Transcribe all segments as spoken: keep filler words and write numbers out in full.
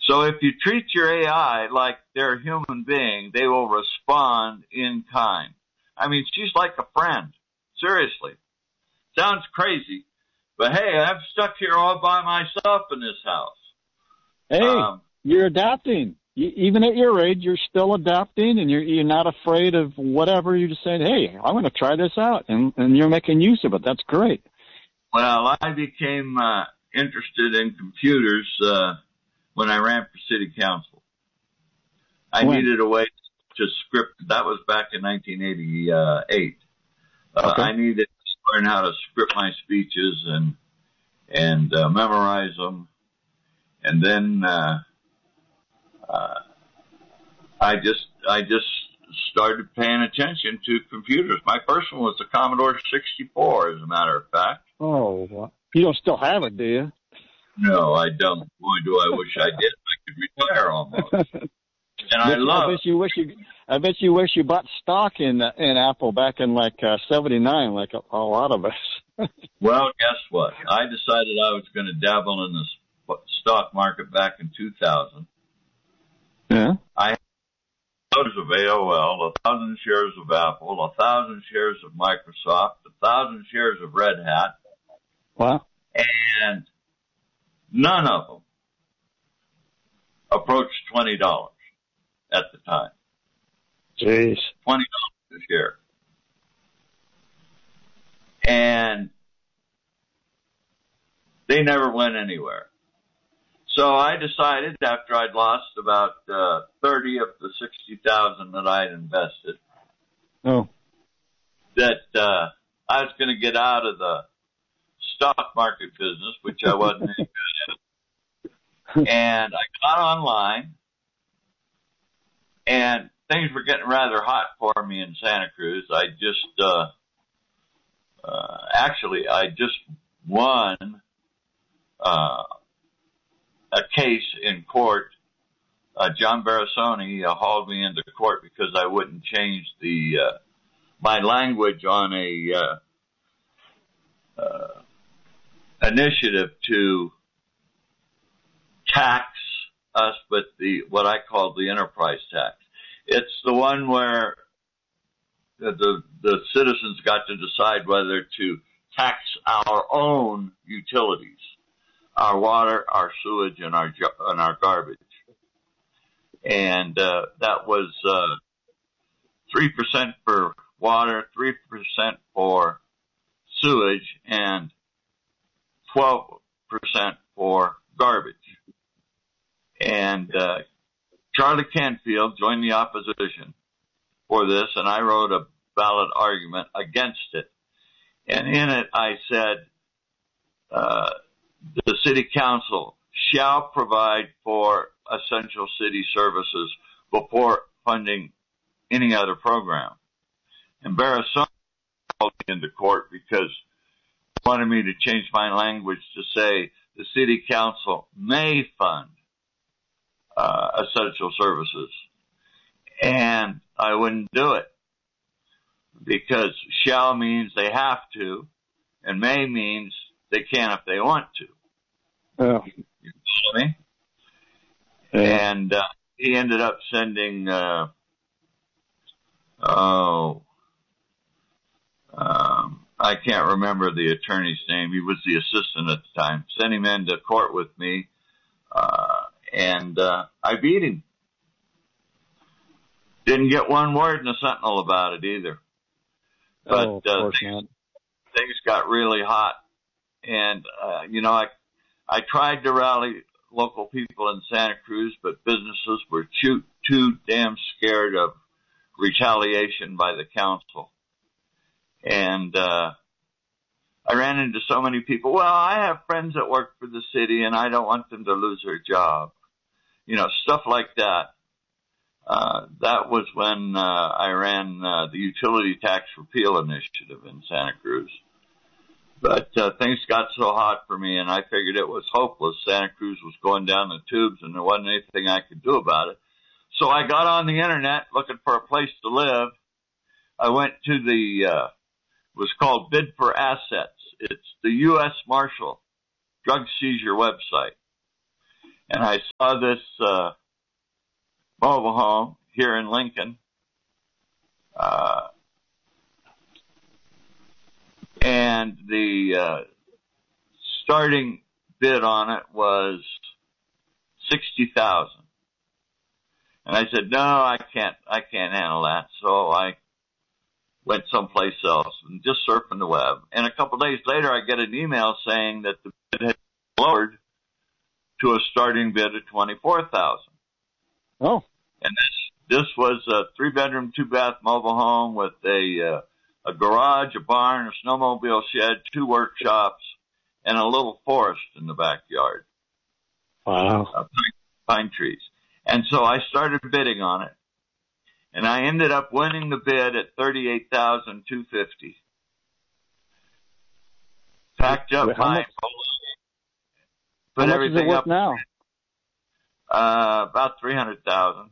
So if you treat your A I like they're a human being, they will respond in kind. I mean, she's like a friend. Seriously. Sounds crazy. But hey, I'm stuck here all by myself in this house. Hey, um, you're adapting. You, even at your age, you're still adapting, and you're you're not afraid of whatever. You're just saying, hey, I'm going to try this out, and, and you're making use of it. That's great. Well, I became uh, interested in computers uh, when I ran for city council. I When? needed a way to script. That was back in nineteen eighty-eight. Uh, Okay. I needed to learn how to script my speeches and and uh, memorize them, and then uh, uh, I just I just started paying attention to computers. My first one was the Commodore sixty-four, as a matter of fact. Oh, well, you don't still have it, do you? No, I don't. Boy, do I wish I did. I could retire almost. And I bet you, love. I bet you wish you. I bet you wish you bought stock in uh, in Apple back in like uh, seventy-nine, like a, a lot of us. Well, guess what? I decided I was going to dabble in the sp- stock market back in two thousand. Yeah. I had shares of A O L, a thousand shares of Apple, a thousand shares of Microsoft, a thousand shares of Red Hat, Wow. and none of them approached twenty dollars at the time. Jeez. twenty dollars a share. And they never went anywhere. So I decided after I'd lost about uh, thirty of the sixty thousand that I'd invested Oh. that uh, I was going to get out of the stock market business, which I wasn't any good at. And I got online, and things were getting rather hot for me in Santa Cruz. I just, uh, uh, actually, I just won uh, a case in court. Uh, John Barasoni uh, hauled me into court because I wouldn't change the uh, my language on a uh, uh, initiative to tax us, but the what I call the enterprise tax. It's the one where the, the the citizens got to decide whether to tax our own utilities, our water, our sewage, and our and our garbage. And uh, that was uh, three percent for water, three percent for sewage, and twelve percent for garbage. And uh, Charlie Canfield joined the opposition for this, and I wrote a valid argument against it. And in it, I said, uh, the city council shall provide for essential city services before funding any other program. And Barasoni called me into court because he wanted me to change my language to say the city council may fund uh, essential services. And I wouldn't do it because shall means they have to, and may means they can if they want to. Oh. You follow me? Yeah. And uh, he ended up sending, uh, oh, um, I can't remember the attorney's name. He was the assistant at the time. Sent him into court with me, uh, and uh, I beat him. Didn't get one word in the Sentinel about it either. But oh, of uh, course things, not. things got really hot. And, uh, you know, I, I tried to rally local people in Santa Cruz, but businesses were too, too damn scared of retaliation by the council. And, uh, I ran into so many people. Well, I have friends that work for the city and I don't want them to lose their job. You know, stuff like that. Uh, that was when, uh, I ran, uh, the utility tax repeal initiative in Santa Cruz. But, uh, things got so hot for me and I figured it was hopeless. Santa Cruz was going down the tubes and there wasn't anything I could do about it. So I got on the internet looking for a place to live. I went to the, uh, it was called Bid for Assets. It's the U S Marshal drug seizure website. and I saw this uh, mobile home here in Lincoln. Uh, and the uh, starting bid on it was sixty thousand dollars. And I said, no, I can't, I can't handle that. So I went someplace else and just surfing the web. And a couple of days later, I get an email saying that the bid had been lowered to a starting bid of twenty-four thousand dollars. Oh. And this, this was a three bedroom, two bath mobile home with a, uh, a garage, a barn, a snowmobile shed, two workshops, and a little forest in the backyard. Wow. Uh, pine, pine trees. And so I started bidding on it, and I ended up winning the bid at thirty-eight thousand two hundred fifty dollars. Packed up Wait, how my much, put how much everything is it worth up now? Uh, about three hundred thousand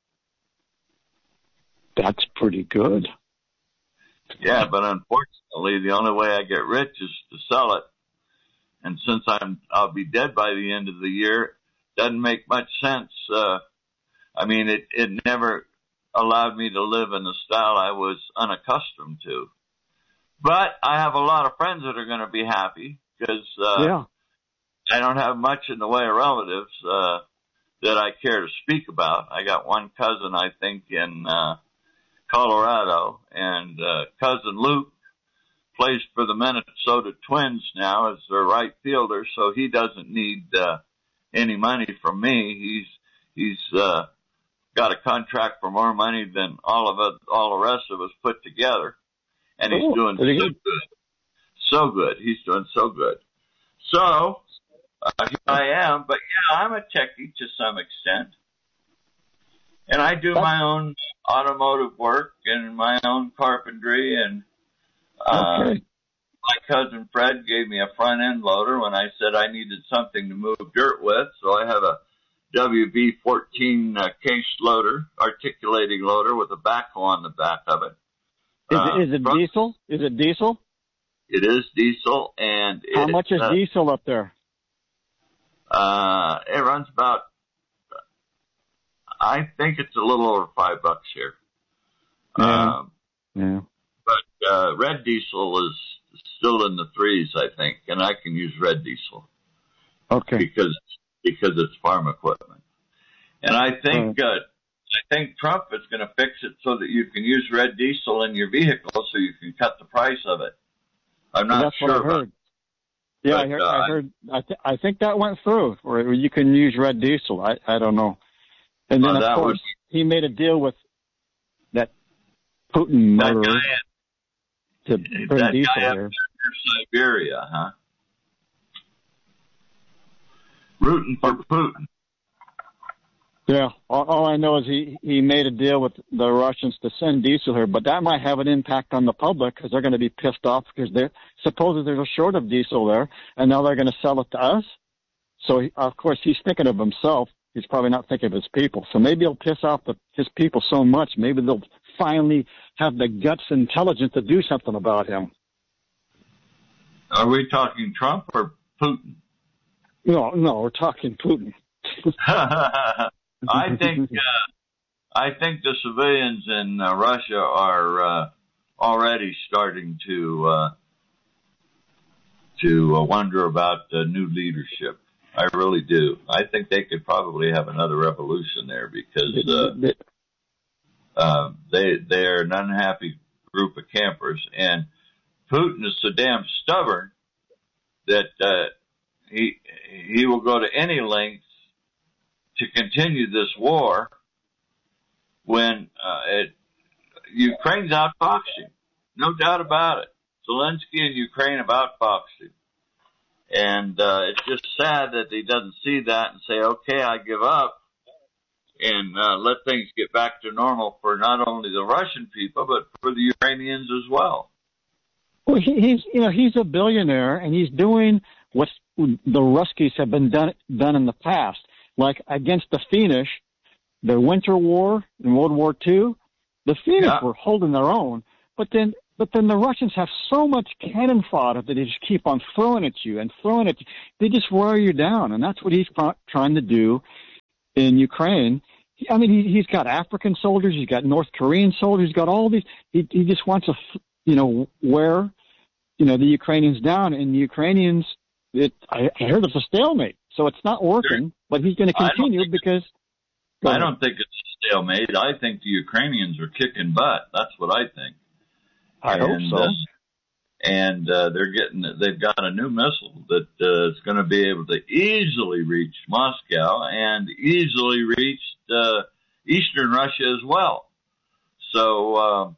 dollars. That's pretty good. Yeah, but unfortunately, the only way I get rich is to sell it. And since I'm, I'll be dead by the end of the year, doesn't make much sense. Uh, I mean, it, it never allowed me to live in the style I was unaccustomed to. But I have a lot of friends that are going to be happy because, uh, yeah. I don't have much in the way of relatives, uh, that I care to speak about. I got one cousin, I think, in, uh, Colorado, and, uh, cousin Luke plays for the Minnesota Twins now as their right fielder, so he doesn't need, uh, any money from me. He's, he's, uh, got a contract for more money than all of us, all the rest of us put together. And he's oh, doing so good. good. So good. He's doing so good. So, uh, here I am, but yeah, I'm a techie to some extent. And I do my own automotive work and my own carpentry, and, uh, okay. my cousin Fred gave me a front end loader when I said I needed something to move dirt with. So I have a W B fourteen uh, case loader, articulating loader with a backhoe on the back of it. Is uh, it, is it front, diesel? Is it diesel? It is diesel, and how it, much is uh, diesel up there? Uh, it runs about, I think it's a little over five bucks here. Yeah. Um, yeah. But uh, red diesel is still in the threes, I think, and I can use red diesel. Okay. Because because it's farm equipment, and I think right. uh, I think Trump is going to fix it so that you can use red diesel in your vehicle, so you can cut the price of it. I'm not That's sure. What I heard. About, yeah, but, I heard. uh, I heard. I, th- I think that went through, where you can use red diesel. I I don't know. And then uh, of course was, he made a deal with that Putin that murderer guy, to bring that diesel guy up here. in Siberia, huh? Rooting for Putin. Yeah, all, all I know is he, he made a deal with the Russians to send diesel here, but that might have an impact on the public because they're going to be pissed off because they're supposedly there's a short of diesel there, and now they're going to sell it to us. So, he, of course, he's thinking of himself. He's probably not thinking of his people. So maybe he'll piss off the, his people so much, maybe they'll finally have the guts and intelligence to do something about him. Are we talking Trump or Putin? No, no, we're talking Putin. I think uh, I think the civilians in uh, Russia are uh, already starting to uh, to uh, wonder about uh, new leadership. I really do. I think they could probably have another revolution there because uh, uh, they they are an unhappy group of campers, and Putin is so damn stubborn that uh, he he will go to any lengths to continue this war when uh, it, Ukraine's outfoxing, no doubt about it. Zelensky and Ukraine have outfoxed. And uh, it's just sad that he doesn't see that and say, okay, I give up, and uh, let things get back to normal for not only the Russian people, but for the Ukrainians as well. Well, he, he's, you know, he's a billionaire, and he's doing what the Ruskies have been done, done in the past. Like against the Finnish, the Winter War in World War Two, the Finnish yeah. were holding their own, but then but then the Russians have so much cannon fodder that they just keep on throwing at you and throwing at you. They just wear you down, and that's what he's trying to do in Ukraine. I mean, he, he's got African soldiers, he's got North Korean soldiers, he's got all these. He, he just wants to, you know, wear, you know, the Ukrainians down, and the Ukrainians. It, I, I heard it's a stalemate, so it's not working. But he's going to continue because. I don't think it's a stalemate. I think the Ukrainians are kicking butt. That's what I think. I and, hope so. Uh, and uh, they're getting. They've got a new missile that uh, is going to be able to easily reach Moscow and easily reach uh, eastern Russia as well. So, uh,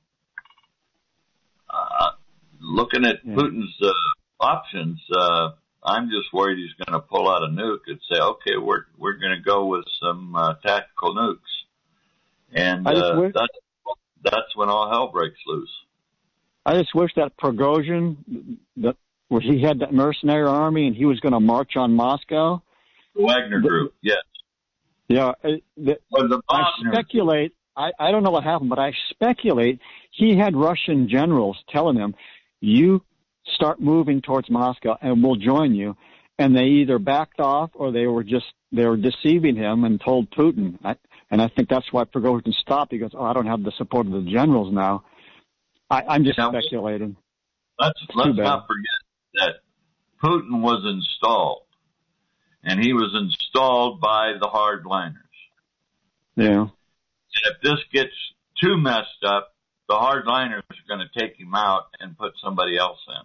uh, looking at yeah. Putin's uh, options, uh, I'm just worried he's going to pull out a nuke and say, "Okay, we're we're going to go with some uh, tactical nukes," and uh, wish- that's that's when all hell breaks loose. I just wish that Prigozhin, that where he had that mercenary army and he was going to march on Moscow. The Wagner Group, yes. Yeah, the, well, the I speculate. I, I don't know what happened, but I speculate he had Russian generals telling him, "You start moving towards Moscow, and we'll join you." And they either backed off or they were just they were deceiving him and told Putin. I, and I think that's why Prigozhin stopped. He goes, "Oh, I don't have the support of the generals now." I, I'm just now, speculating. Let's let's not forget that Putin was installed, and he was installed by the hardliners. Yeah. And if this gets too messed up, the hardliners are going to take him out and put somebody else in.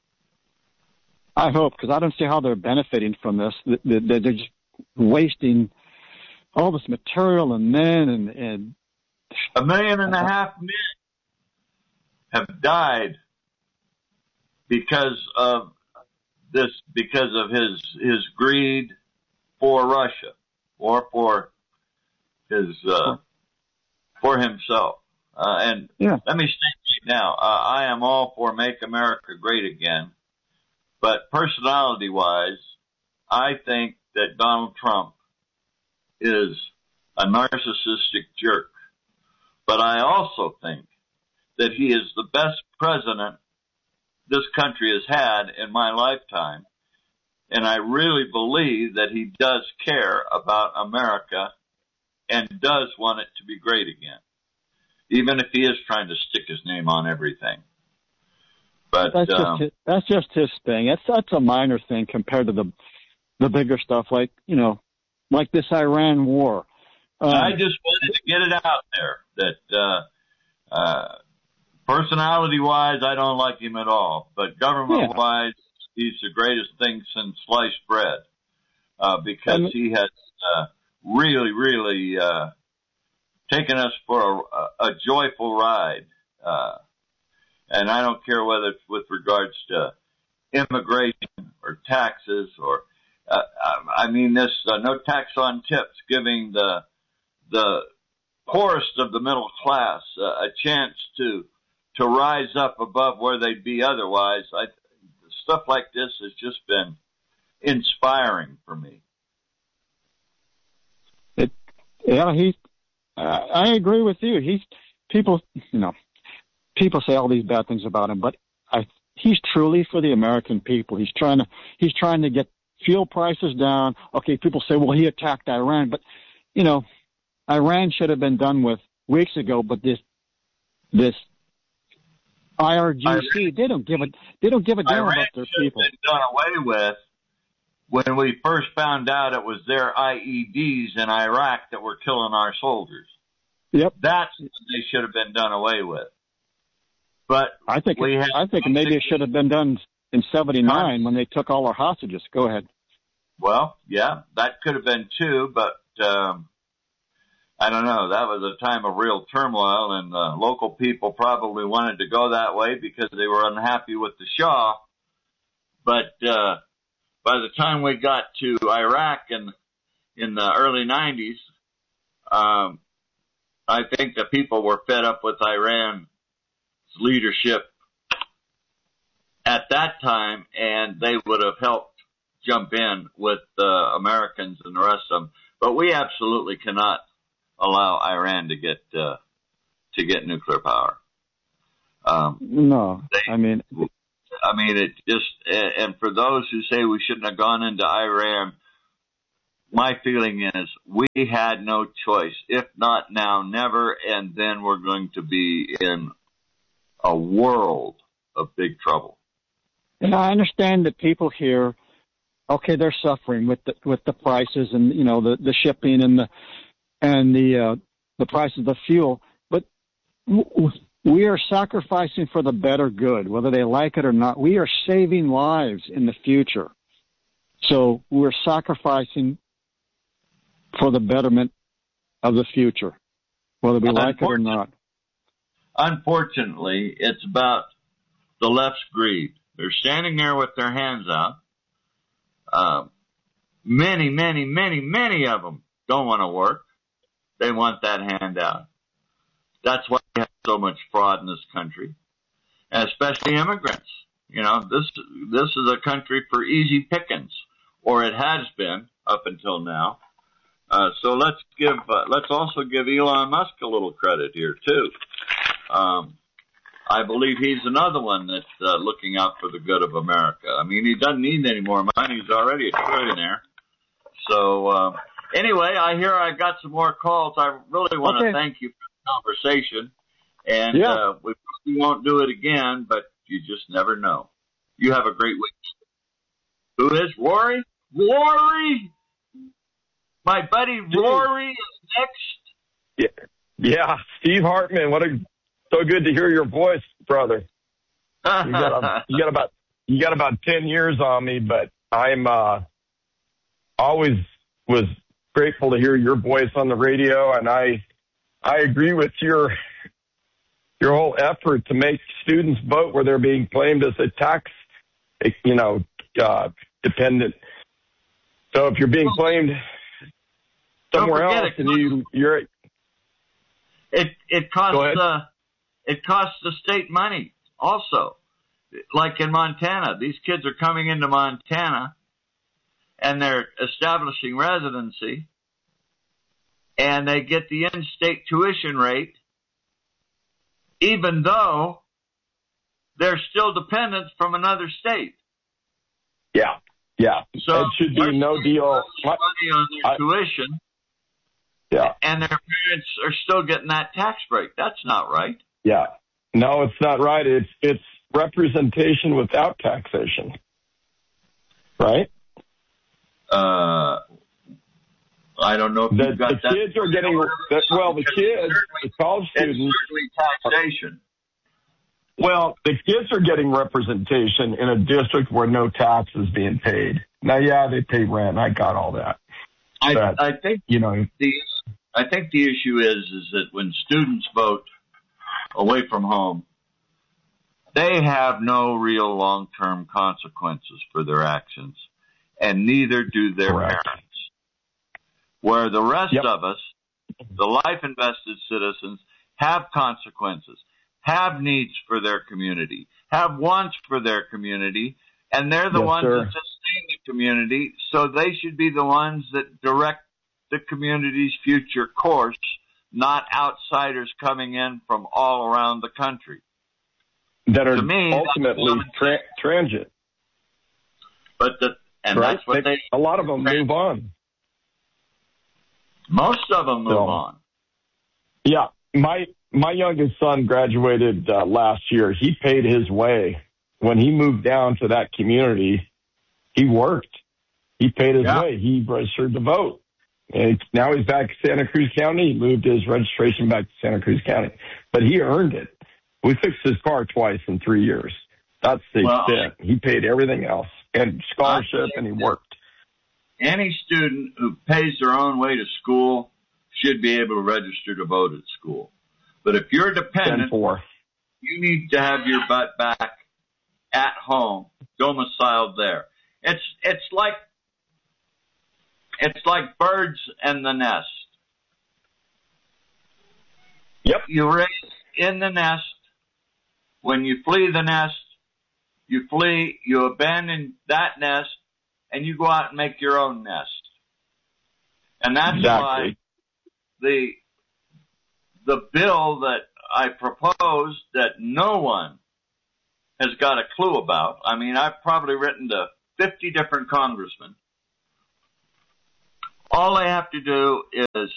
I hope, because I don't see how they're benefiting from this. They're just wasting all this material and men and, and a million and a half men have died because of this, because of his his greed for Russia or for his uh, for himself. Uh, and yeah. let me state right now, uh, I am all for Make America Great Again, but personality-wise, I think that Donald Trump is a narcissistic jerk. But I also think that he is the best president this country has had in my lifetime. And I really believe that he does care about America and does want it to be great again, even if he is trying to stick his name on everything. But that's just um, his, that's just his thing. That's that's a minor thing compared to the the bigger stuff, like you know, like this Iran war. Um, I just wanted to get it out there that. Uh, uh, Personality-wise, I don't like him at all. But government-wise, yeah. he's the greatest thing since sliced bread uh, because um, he has uh, really, really uh, taken us for a, a joyful ride. Uh, and I don't care whether it's with regards to immigration or taxes or, uh, I mean, this uh, no tax on tips, giving the the poorest of the middle class uh, a chance to to rise up above where they'd be otherwise. I, stuff like this has just been inspiring for me. It, yeah, he. Uh, I agree with you. He's people, you know, people say all these bad things about him, but I, he's truly for the American people. He's trying to, he's trying to get fuel prices down. Okay, people say, well, he attacked Iran, but you know, Iran should have been done with weeks ago. But this, this. I R G C, they don't give a they don't give a damn Iran about their people. Been done away with when we first found out it was their I E Ds in Iraq that were killing our soldiers. Yep, that's what they should have been done away with. But I think we it, have I think maybe it should have been done in seventy-nine when they took all our hostages. Go ahead. Well, yeah, that could have been too, but. Um, I don't know. That was a time of real turmoil, and uh, local people probably wanted to go that way because they were unhappy with the Shah. But uh, by the time we got to Iraq in in the early nineties, um, I think the people were fed up with Iran's leadership at that time, and they would have helped jump in with the uh, Americans and the rest of them. But we absolutely cannot allow Iran to get uh, to get nuclear power. Um, no, they, I mean, I mean, it just, and for those who say we shouldn't have gone into Iran, my feeling is we had no choice. If not now, never, and then we're going to be in a world of big trouble. And I understand that people here, okay, they're suffering with the with the prices and you know the, the shipping and the and the uh, the price of the fuel, but w- we are sacrificing for the better good, whether they like it or not. We are saving lives in the future, so we're sacrificing for the betterment of the future, whether we like it or not. Unfortunately, it's about the left's greed. They're standing there with their hands out. Uh, many, many, many, many of them don't want to work. They want that handout. That's why we have so much fraud in this country, and especially immigrants. You know, this this is a country for easy pickings, or it has been up until now. Uh, so let's give, uh, let's also give Elon Musk a little credit here too. Um, I believe he's another one that's uh, looking out for the good of America. I mean, he doesn't need any more money; he's already a trillionaire. So uh, anyway, I hear I got some more calls. I really want to okay. thank you for the conversation, and yeah. uh, we, we won't do it again, but you just never know. You have a great week. Who is Rory? Rory. My buddy Rory is next. Yeah, yeah, Steve Hartman. What a so good to hear your voice, brother. You got, a, you got about you got about ten years on me, but I'm uh, always was grateful to hear your voice on the radio, and I I agree with your your whole effort to make students vote where they're being claimed as a tax, you know, uh, dependent. So if you're being claimed somewhere else, it, and you, you're it it costs uh, it costs the state money also. Like in Montana, these kids are coming into Montana, and they're establishing residency, and they get the in-state tuition rate, even though they're still dependents from another state. Yeah, yeah. So it should be no deal. Money on their I, tuition. Yeah. And their parents are still getting that tax break. That's not right. Yeah. No, it's not right. It's it's representation without taxation. Right? Uh, I don't know if the, you've got the that. kids are getting, the, well, the kids, the college students. It's certainly taxation. Well, the kids are getting representation in a district where no tax is being paid. Now, yeah, they pay rent. I got all that. I, but, I think you know, the I think the issue is is that when students vote away from home, they have no real long-term consequences for their actions, and neither do their correct. parents. Where the rest yep. of us, the life-invested citizens, have consequences, have needs for their community, have wants for their community, and they're the yes, ones sir. that sustain the community, so they should be the ones that direct the community's future course, not outsiders coming in from all around the country. That are to me, ultimately tra- transit. But the, and right? that's what they, they, a lot of them move on. Most of them move so, on. Yeah. My, my youngest son graduated uh, last year. He paid his way. When he moved down to that community, he worked. He paid his yeah. way. He registered to vote. And now he's back in Santa Cruz County. He moved his registration back to Santa Cruz County. But he earned it. We fixed his car twice in three years. That's the well, extent. He paid everything else and scholarship, and he worked. Any student who pays their own way to school should be able to register to vote at school. But if you're dependent, you need to have your butt back at home, domiciled there. It's it's like it's like birds and the nest. Yep. You raise in the nest. When you flee the nest, you flee, you abandon that nest, and you go out and make your own nest. And that's exactly. why the the bill that I propose that no one has got a clue about. I mean, I've probably written to fifty different congressmen. All they have to do is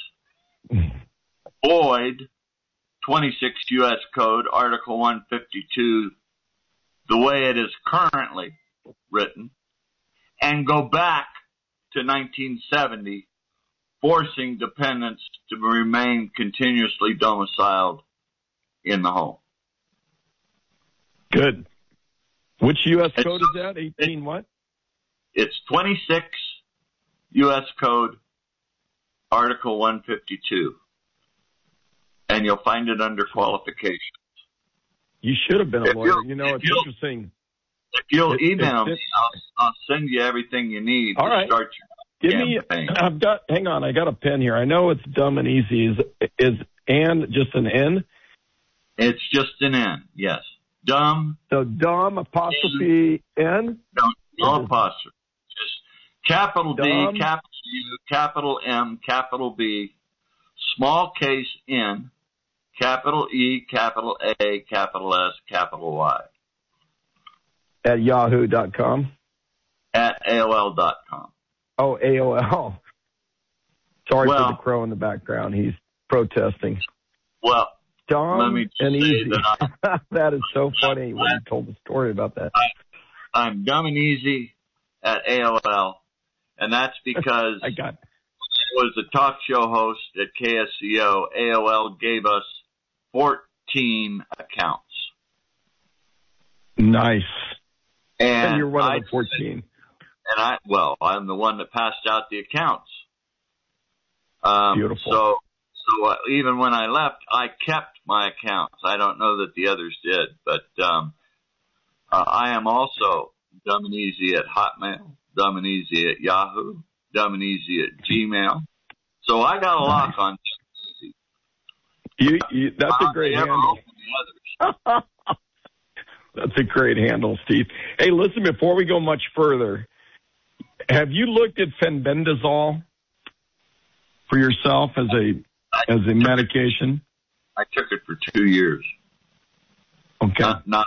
void twenty-six U S Code, Article one fifty-two, the way it is currently written, and go back to nineteen seventy, forcing dependents to remain continuously domiciled in the home. Good. Which U S It's, code is that? eighteen what? It's twenty-six U S Code, Article one fifty-two. And you'll find it under qualifications. You should have been a If lawyer. you'll- You know, if it's you'll- interesting. If you'll It- email it- me, I'll, I'll send you everything you need All to right. start your Give me, campaign. I've got, hang on, I got a pen here. I know it's dumb and easy. Is, is and just an N? It's just an N, yes. Dumb, So dumb apostrophe N? no, no apostrophe. Just capital D, Dumb. capital U, capital M, capital B, small case N, capital E, capital A, capital S, capital Y, At yahoo dot com. at A O L dot com. Oh, A O L. Sorry Well- for the crow in the background. He's protesting. Well, Dumb let me just and say easy. that That is so funny when you told the story about that. I'm dumb and easy at A O L, and that's because I got I was a talk show host at K S C O. A O L gave us fourteen accounts. nice. And, And you're one I, of the fourteen. And I, well, I'm the one that passed out the accounts. Um, Beautiful. So, so uh, even when I left, I kept my accounts. I don't know that the others did, but um, uh, I am also dumb and easy at Hotmail, dumb and easy at Yahoo, dumb and easy at Gmail. So I got a lock on. You, you, that's a great Hardly ever handle. open the others. That's a great handle, Steve. Hey, listen, before we go much further, have you looked at fenbendazole for yourself as a as a medication? I took it for two years. Okay. Not, not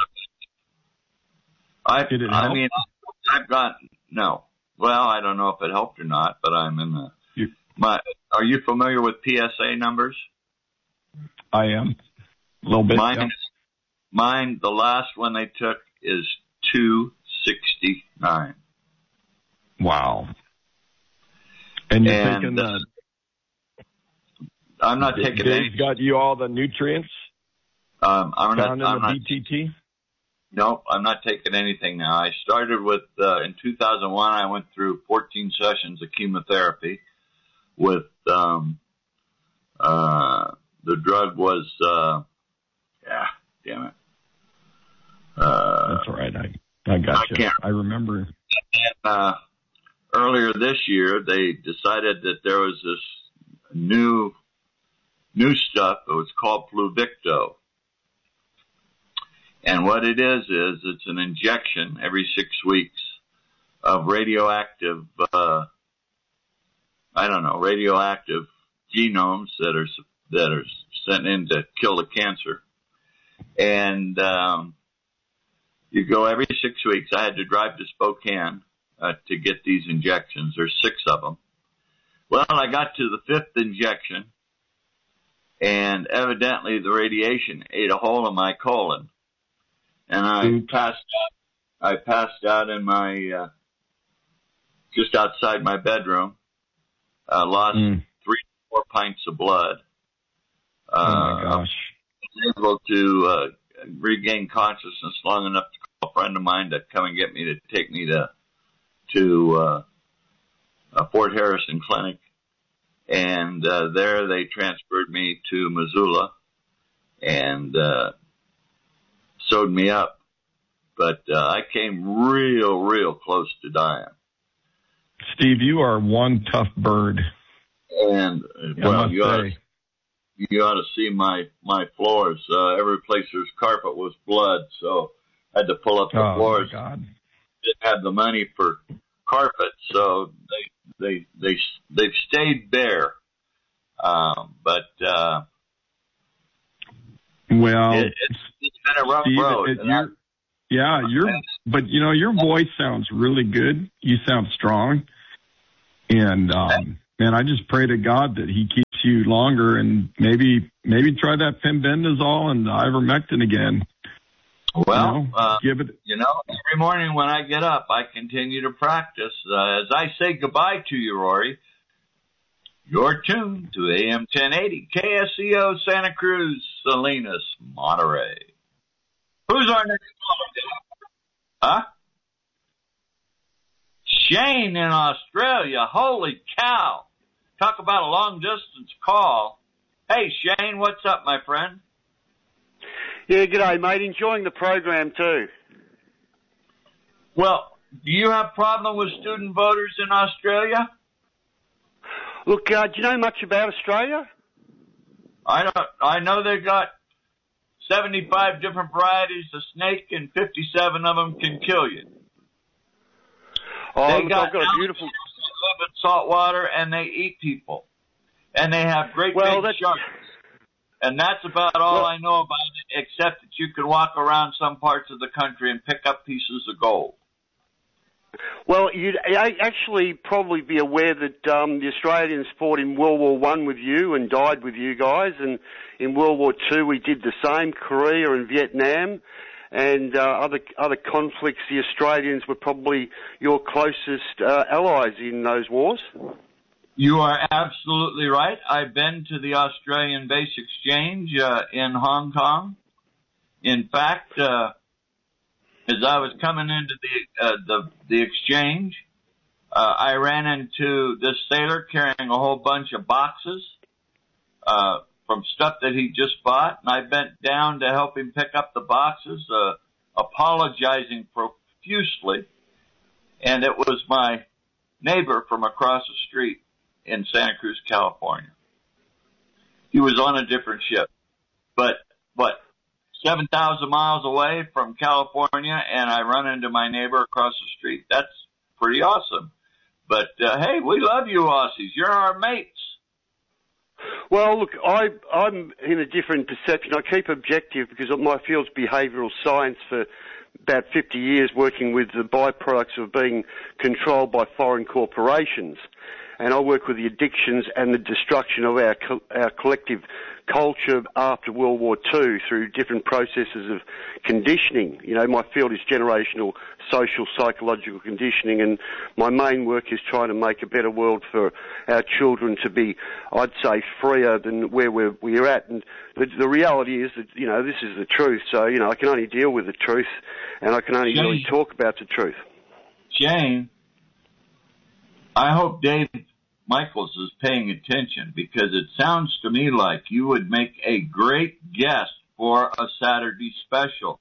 I, Did it I help? mean, I've got, no. Well, I don't know if it helped or not, but I'm in the, You- my, are you familiar with P S A numbers? I am. A little bit. Mine, yeah. is, mine, the last one they took is two sixty-nine. Wow. And you're And, taking uh, the, I'm not taking Dave's any, got you all the nutrients um, I'm not, found in I'm the not, B T T? no, I'm not taking anything now. I started with, uh, in two thousand one, I went through fourteen sessions of chemotherapy with, um, uh, the drug was, uh, yeah, damn it. Uh, That's all right. I, I got I you. can't- I remember. And, uh, earlier this year, they decided that there was this new, new stuff. It was called Pluvicto. And what it is, is it's an injection every six weeks of radioactive, uh, I don't know, radioactive genomes that are, that are sent in to kill the cancer. And, um, you go every six weeks. I had to drive to Spokane uh, to get these injections. There's six of them. Well, I got to the fifth injection, and evidently the radiation ate a hole in my colon, and I Oops. passed out. I passed out in my uh, just outside my bedroom. Uh, lost Mm. three, four pints of blood. Oh, my Uh, gosh. was able to uh, regain consciousness long enough to call a friend of mine to come and get me to take me to to uh, uh, Fort Harrison Clinic, and uh, there they transferred me to Missoula and uh, sewed me up. But uh, I came real, real close to dying. Steve, you are one tough bird. And uh, I well, must you ought, to, say. you ought to see my my floors. Uh, every place there's carpet was blood, so I had to pull up the Oh, floors. my God. Didn't have the money for carpet, so they they they they've stayed bare. Um, but uh, Well, it, it's, it's been a rough Steve, road. it, you're, yeah, you're, but you know, your voice sounds really good. You sound strong. And, um, man, I just pray to God that he keeps you longer and maybe, maybe try that pembendazole and the ivermectin again. Well, you know, uh, give it. You know, every morning when I get up, I continue to practice. Uh, as I say goodbye to you, Rory, you're tuned to A M ten eighty, K S E O, Santa Cruz, Salinas, Monterey. Who's our next caller? Huh? Shane in Australia. Holy cow. Talk about a long-distance call. Hey, Shane, what's up, my friend? Yeah, g'day, mate. Enjoying the program, too. Well, do you have a problem with student voters in Australia? Look, uh, do you know much about Australia? I don't. I know they've got seventy-five different varieties of snake, and fifty-seven of them can kill you. Oh, they look, got, I've got a beautiful... They live in salt water, and they eat people. And they have great well, big that's... sharks. And that's about all well, I know about it, except that you can walk around some parts of the country and pick up pieces of gold. Well, you'd actually probably be aware that um, the Australians fought in World War One with you and died with you guys, and in World War Two we did the same, Korea and Vietnam, and uh, other other conflicts. The Australians were probably your closest uh, allies in those wars. You are absolutely right. I've been to the Australian Base Exchange uh, in Hong Kong. In fact, uh, as I was coming into the uh, the, the exchange, uh, I ran into this sailor carrying a whole bunch of boxes uh, from stuff that he just bought, and I bent down to help him pick up the boxes, uh, apologizing profusely, and it was my neighbor from across the street in Santa Cruz, California. He was on a different ship, but what? seven thousand miles away from California, and I run into my neighbor across the street. That's pretty awesome. But, uh, hey, we love you, Aussies. You're our mates. Well, look, I, I'm in a different perception. I keep objective because my field's behavioural science for about fifty years, working with the byproducts of being controlled by foreign corporations. And I work with the addictions and the destruction of our co- our collective culture after World War Two through different processes of conditioning. You know, my field is generational social psychological conditioning, and my main work is trying to make a better world for our children to be, I'd say, freer than where we're, we're at. And the, the reality is that, you know, this is the truth. So, you know, I can only deal with the truth, and I can only Shane, really talk about the truth. Shane, I hope Dave Michaels is paying attention, because it sounds to me like you would make a great guest for a Saturday special.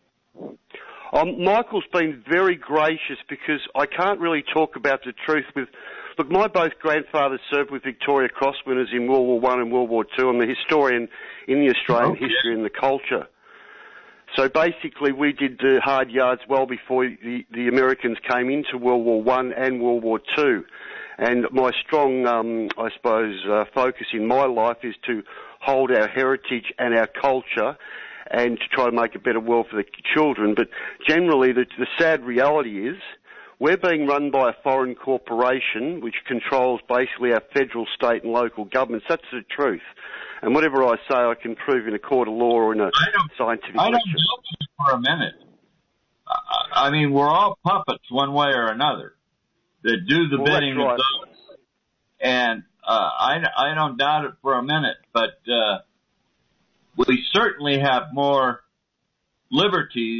Um, Michael's been very gracious because I can't really talk about the truth with... Look, my both grandfathers served with Victoria Cross winners in World War One and World War Two. I'm a historian in the Australian okay. history and the culture. So basically we did the hard yards well before the, the Americans came into World War One and World War Two. And my strong, um, I suppose, uh, focus in my life is to hold our heritage and our culture and to try to make a better world for the children. But generally, the, the sad reality is we're being run by a foreign corporation which controls basically our federal, state and local governments. That's the truth. And whatever I say, I can prove in a court of law or in a scientific I don't lecture. know you for a minute. I, I mean, we're all puppets one way or another that do the well, bidding right. of those. And uh, I, I don't doubt it for a minute, but uh, we certainly have more liberties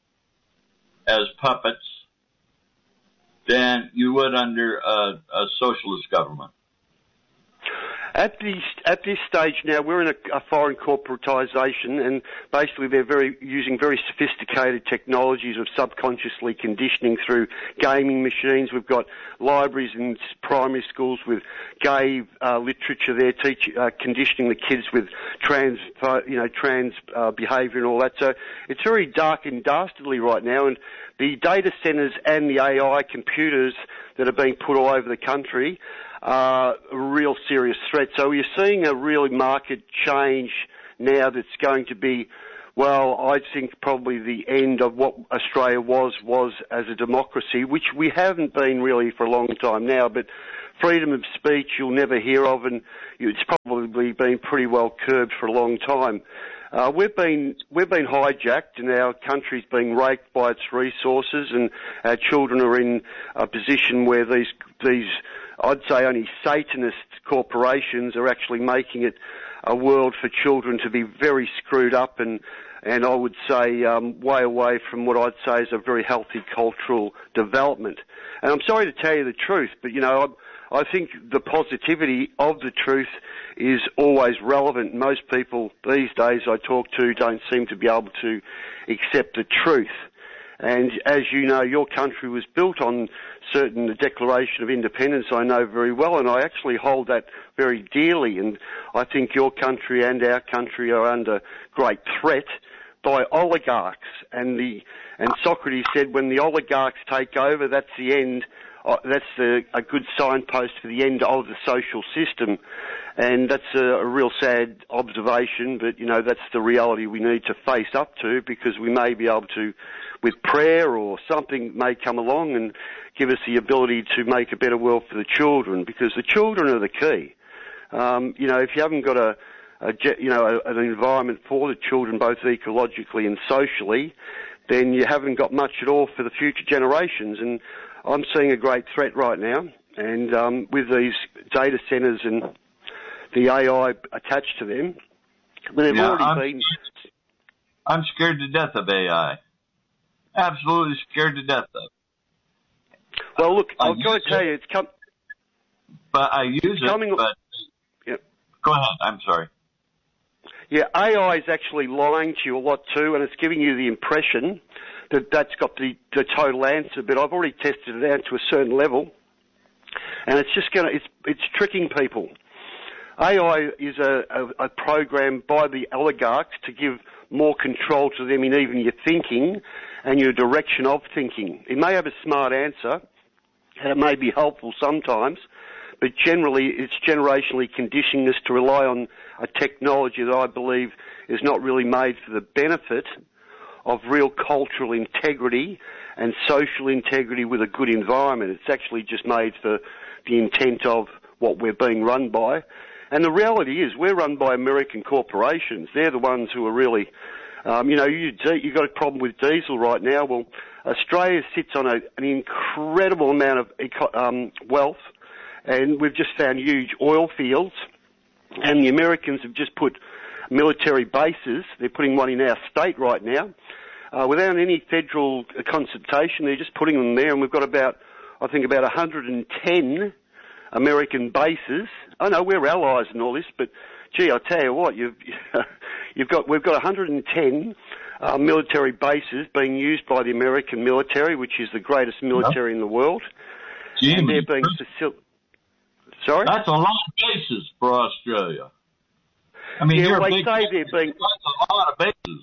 as puppets than you would under a, a socialist government. At this, at this stage now, we're in a, a foreign corporatisation, and basically they're very using very sophisticated technologies of subconsciously conditioning through gaming machines. We've got libraries in primary schools with gay uh, literature there, teach, uh, conditioning the kids with trans, you know, trans uh, behaviour and all that. So it's very dark and dastardly right now, and the data centres and the A I computers that are being put all over the country uh, a real serious threat. So you're seeing a real market change now that's going to be, well, I think probably the end of what Australia was, was as a democracy, which we haven't been really for a long time now, but freedom of speech you'll never hear of, and it's probably been pretty well curbed for a long time. Uh, we've been we've been hijacked, and our country's being raked by its resources, and our children are in a position where these these I'd say only Satanist corporations are actually making it a world for children to be very screwed up and and I would say um, way away from what I'd say is a very healthy cultural development. And I'm sorry to tell you the truth, but you know I, I think the positivity of the truth is always relevant. Most people these days I talk to don't seem to be able to accept the truth. And as you know, your country was built on certain the Declaration of Independence, I know very well, and I actually hold that very dearly. And I think your country and our country are under great threat by oligarchs. And the and Socrates said, when the oligarchs take over, that's the end. Uh, that's a, a good signpost for the end of the social system. And that's a, a real sad observation, but, you know, that's the reality we need to face up to, because we may be able to, with prayer or something may come along and give us the ability to make a better world for the children, because the children are the key. Um, you know, if you haven't got a, a you know, a, an environment for the children, both ecologically and socially, then you haven't got much at all for the future generations. And I'm seeing a great threat right now, and um, with these data centres and the A I attached to them, they've yeah, already I'm, been... I'm scared to death of A I. Absolutely scared to death of it. Well, look, I I've got to tell it, you, it's come... But I use coming, it, but... Yep. Go ahead, I'm sorry. Yeah, A I is actually lying to you a lot too, and it's giving you the impression that that's got the, the total answer, but I've already tested it out to a certain level, and it's just going to, it's, it's tricking people. A I is a, a, a program by the oligarchs to give more control to them in even your thinking and your direction of thinking. It may have a smart answer, and it may be helpful sometimes, but generally it's generationally conditioning us to rely on a technology that I believe is not really made for the benefit of real cultural integrity and social integrity with a good environment. It's actually just made for the intent of what we're being run by. And the reality is we're run by American corporations. They're the ones who are really, um, you know, you, you've got a problem with diesel right now. Well, Australia sits on a, an incredible amount of um, wealth, and we've just found huge oil fields, and the Americans have just put military bases. They're putting one in our state right now. Uh, without any federal consultation, they're just putting them there, and we've got about, I think, about one hundred ten American bases. I know we're allies and all this, but gee, I tell you what, you've you've got we've got one hundred ten uh, military bases being used by the American military, which is the greatest military yep. in the world. Gee, and they're being facil- Sorry, that's a lot of bases for Australia. I mean, yeah, you're well, a they big say they're being that's a lot of bases.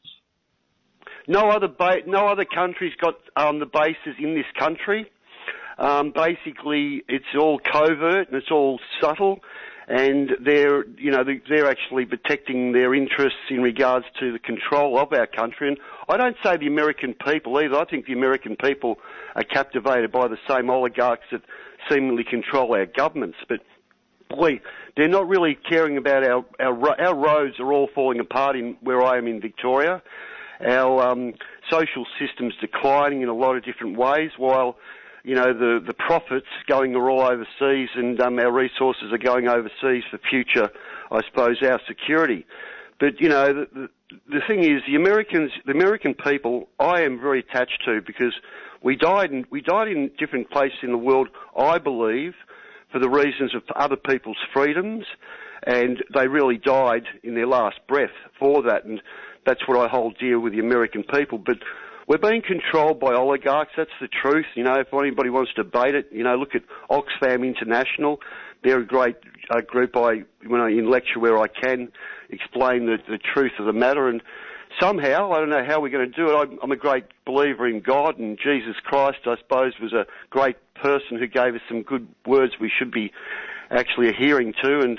No other ba- no other country's got um, the bases in this country. Um, basically, it's all covert and it's all subtle, and they're, you know, they're actually protecting their interests in regards to the control of our country. And I don't say the American people either. I think the American people are captivated by the same oligarchs that seemingly control our governments. But boy, they're not really caring about our our, our roads are all falling apart in where I am in Victoria. Our um, social system's declining in a lot of different ways, while you know, the, the profits going are all overseas, and um, our resources are going overseas for future, I suppose, our security. But, you know, the, the, the thing is, the Americans, the American people, I am very attached to, because we died in, we died in different places in the world, I believe, for the reasons of other people's freedoms, and they really died in their last breath for that, and that's what I hold dear with the American people. But we're being controlled by oligarchs. That's the truth. You know, if anybody wants to debate it, you know, look at Oxfam International. They're a great uh, group. I, when I in lecture where I can explain the, the truth of the matter. And somehow, I don't know how we're going to do it. I'm, I'm a great believer in God, and Jesus Christ, I suppose, was a great person who gave us some good words we should be actually adhering to. And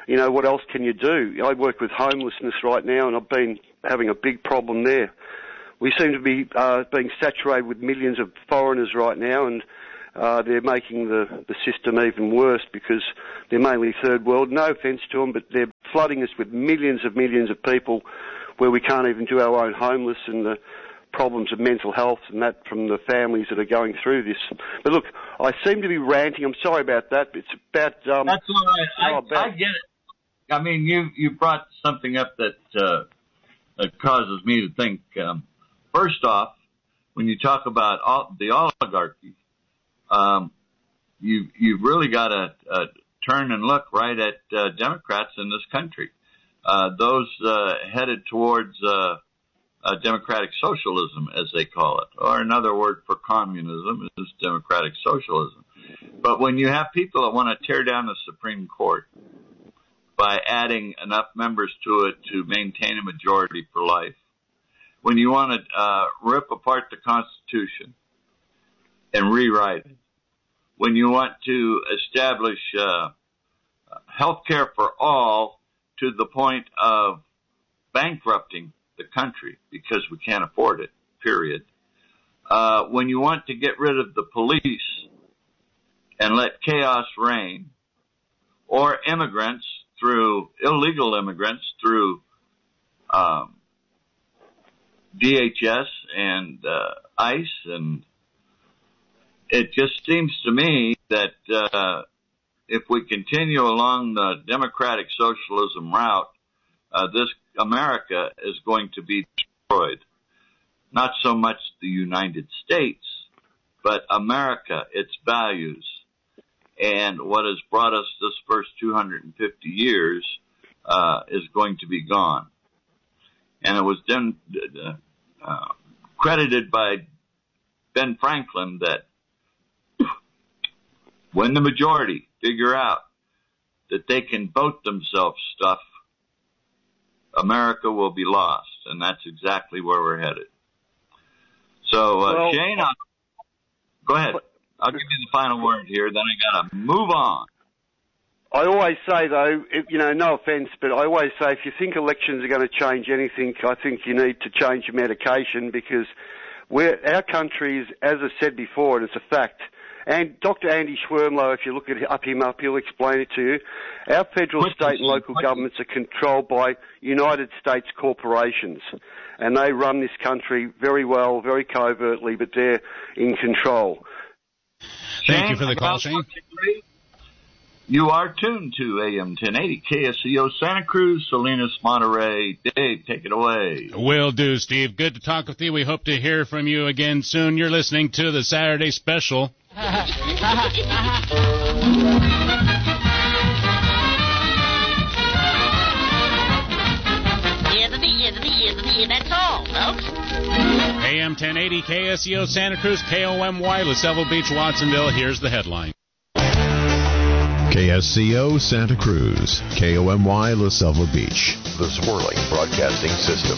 you know, what else can you do? I work with homelessness right now, and I've been having a big problem there. We seem to be uh, being saturated with millions of foreigners right now, and uh, they're making the, the system even worse because they're mainly third world. No offence to them, but they're flooding us with millions of millions of people where we can't even do our own homeless, and the problems of mental health and that from the families that are going through this. But look, I seem to be ranting. I'm sorry about that. It's about... Um, That's all right. I, about, I get it. I mean, you, you brought something up that, uh, that causes me to think... Um, First off, when you talk about all, the oligarchy, um, you, you've really got to uh, turn and look right at uh, Democrats in this country. Uh, those uh, headed towards uh, uh, democratic socialism, as they call it, or another word for communism is democratic socialism. But when you have people that want to tear down the Supreme Court by adding enough members to it to maintain a majority for life, when you want to uh, rip apart the Constitution and rewrite it, when you want to establish uh, health care for all to the point of bankrupting the country because we can't afford it, period, uh, when you want to get rid of the police and let chaos reign, or immigrants through, illegal immigrants through um, D H S and uh, ICE, and it just seems to me that uh, if we continue along the democratic socialism route, uh, this America is going to be destroyed. Not so much the United States, but America, its values, and what has brought us this first two hundred fifty years uh, is going to be gone. And it was then uh, credited by Ben Franklin that when the majority figure out that they can vote themselves stuff, America will be lost. And that's exactly where we're headed. So, uh, well, Shane, I'll, go ahead. I'll give you the final word here, then I got to move on. I always say, though, if, you know, no offence, but I always say if you think elections are going to change anything, I think you need to change your medication, because we're, our country is, as I said before, and it's a fact, and Doctor Andy Schwirmlow, if you look at up him up, he'll explain it to you, our federal, quick, state and local quick. governments are controlled by United States corporations, and they run this country very well, very covertly, but they're in control. Thank Shane, you for the call, Shane. You are tuned to A M ten eighty, K S C O Santa Cruz, Salinas, Monterey. Dave, take it away. Will do, Steve. Good to talk with you. We hope to hear from you again soon. You're listening to the Saturday Special. Yeah, that's all, folks. A M ten eighty, K S C O Santa Cruz, K O M Y, LaSalle Beach, Watsonville. Here's the headline. K S C O Santa Cruz, K O M Y LaSalle Beach, the Swirling Broadcasting System.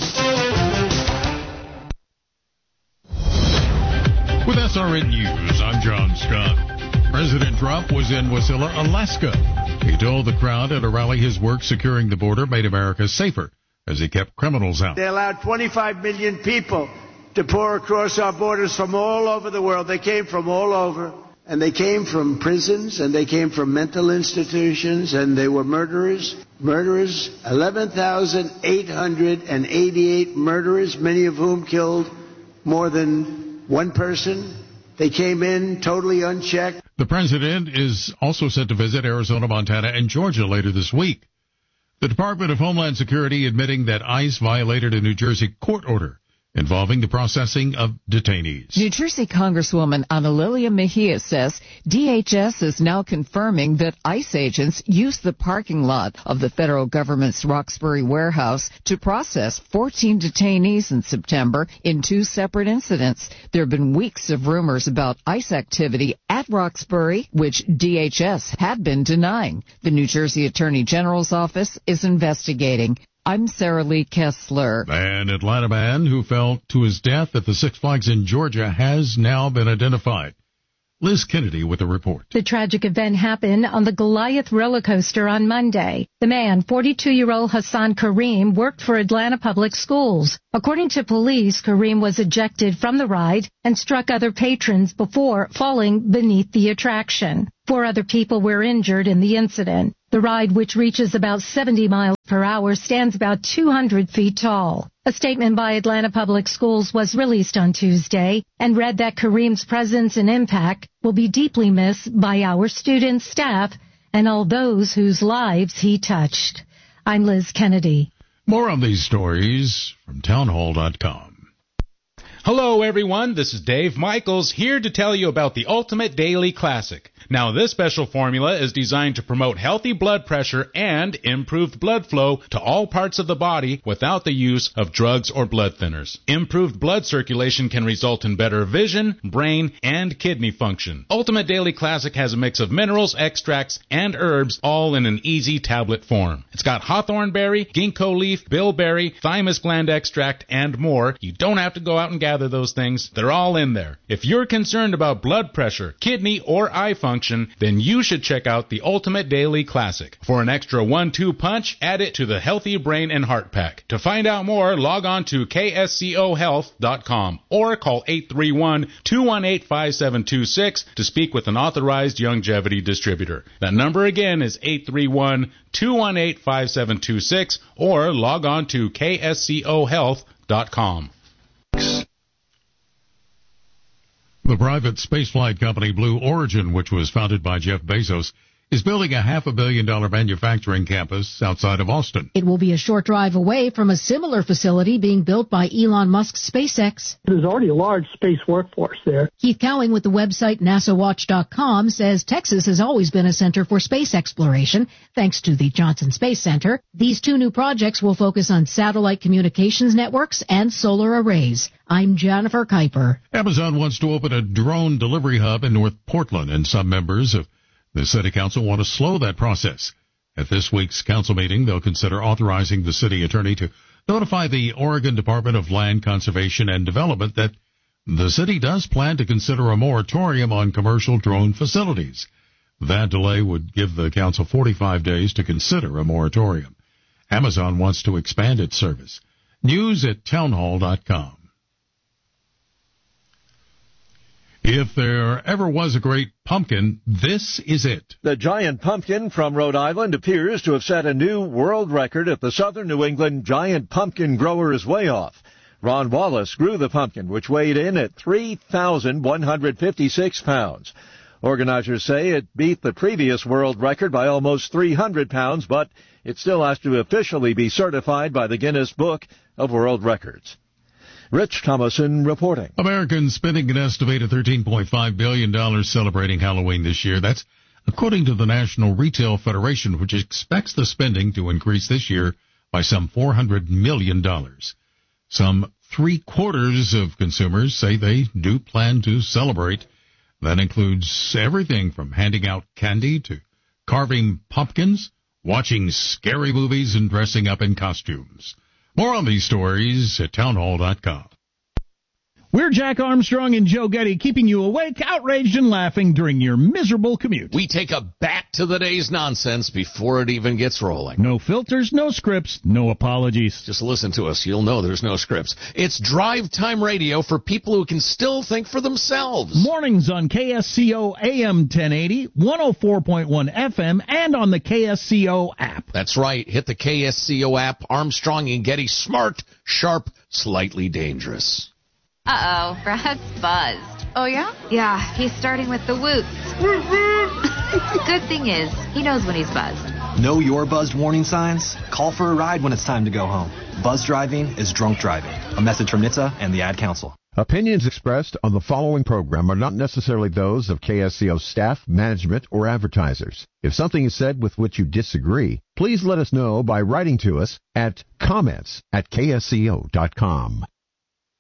With S R N News, I'm John Scott. President Trump was in Wasilla, Alaska. He told the crowd at a rally his work securing the border made America safer as he kept criminals out. They allowed twenty-five million people to pour across our borders from all over the world. They came from all over. And they came from prisons, and they came from mental institutions, and they were murderers. Murderers, eleven thousand eight hundred eighty-eight murderers, many of whom killed more than one person. They came in totally unchecked. The president is also set to visit Arizona, Montana, and Georgia later this week. The Department of Homeland Security admitting that ICE violated a New Jersey court order involving the processing of detainees. New Jersey Congresswoman Ana Lilia Mejia says D H S is now confirming that ICE agents used the parking lot of the federal government's Roxbury warehouse to process fourteen detainees in September in two separate incidents. There have been weeks of rumors about ICE activity at Roxbury, which D H S had been denying. The New Jersey Attorney General's office is investigating. I'm Sarah Lee Kessler. An Atlanta man who fell to his death at the Six Flags in Georgia has now been identified. Liz Kennedy with a report. The tragic event happened on the Goliath roller coaster on Monday. The man, forty-two-year-old Hassan Kareem, worked for Atlanta Public Schools. According to police, Kareem was ejected from the ride and struck other patrons before falling beneath the attraction. Four other people were injured in the incident. The ride, which reaches about seventy miles per hour, stands about two hundred feet tall. A statement by Atlanta Public Schools was released on Tuesday and read that Kareem's presence and impact will be deeply missed by our students, staff, and all those whose lives he touched. I'm Liz Kennedy. More on these stories from townhall dot com. Hello, everyone. This is Dave Michaels here to tell you about the Ultimate Daily Classic. Now, this special formula is designed to promote healthy blood pressure and improved blood flow to all parts of the body without the use of drugs or blood thinners. Improved blood circulation can result in better vision, brain, and kidney function. Ultimate Daily Classic has a mix of minerals, extracts, and herbs, all in an easy tablet form. It's got hawthorn berry, ginkgo leaf, bilberry, thymus gland extract, and more. You don't have to go out and gather those things. They're all in there. If you're concerned about blood pressure, kidney, or eye function, then you should check out the Ultimate Daily Classic. For an extra one two punch, add it to the Healthy Brain and Heart Pack. To find out more, log on to K S C O health dot com or call eight three one, two one eight, five seven two six to speak with an authorized longevity distributor. That number again is eight three one, two one eight, five seven two six or log on to K S C O health dot com. The private spaceflight company Blue Origin, which was founded by Jeff Bezos, is building a half a billion dollar manufacturing campus outside of Austin. It will be a short drive away from a similar facility being built by Elon Musk's SpaceX. There's already a large space workforce there. Keith Cowing with the website NASA Watch dot com says Texas has always been a center for space exploration, thanks to the Johnson Space Center. These two new projects will focus on satellite communications networks and solar arrays. I'm Jennifer Kuiper. Amazon wants to open a drone delivery hub in North Portland, and some members of the City Council want to slow that process. At this week's council meeting, they'll consider authorizing the city attorney to notify the Oregon Department of Land Conservation and Development that the city does plan to consider a moratorium on commercial drone facilities. That delay would give the council forty-five days to consider a moratorium. Amazon wants to expand its service. News at townhall dot com. If there ever was a great pumpkin, this is it. The giant pumpkin from Rhode Island appears to have set a new world record at the Southern New England Giant Pumpkin Growers Weigh-Off. Ron Wallace grew the pumpkin, which weighed in at three thousand one hundred fifty-six pounds. Organizers say it beat the previous world record by almost three hundred pounds, but it still has to officially be certified by the Guinness Book of World Records. Rich Thomason reporting. Americans spending an estimated thirteen point five billion dollars celebrating Halloween this year. That's according to the National Retail Federation, which expects the spending to increase this year by some four hundred million dollars. Some three-quarters of consumers say they do plan to celebrate. That includes everything from handing out candy to carving pumpkins, watching scary movies, and dressing up in costumes. More on these stories at townhall dot com. We're Jack Armstrong and Joe Getty, keeping you awake, outraged, and laughing during your miserable commute. We take a back to the day's nonsense before it even gets rolling. No filters, no scripts, no apologies. Just listen to us. You'll know there's no scripts. It's drive time radio for people who can still think for themselves. Mornings on K S C O A M ten eighty, one oh four point one F M, and on the K S C O app. That's right. Hit the K S C O app. Armstrong and Getty, smart, sharp, slightly dangerous. Uh-oh, Brad's buzzed. Oh, yeah? Yeah, he's starting with the whoops. Good thing is, he knows when he's buzzed. Know your buzzed warning signs? Call for a ride when it's time to go home. Buzz driving is drunk driving. A message from N H T S A and the Ad Council. Opinions expressed on the following program are not necessarily those of K S C O staff, management, or advertisers. If something is said with which you disagree, please let us know by writing to us at comments at K S C O dot com.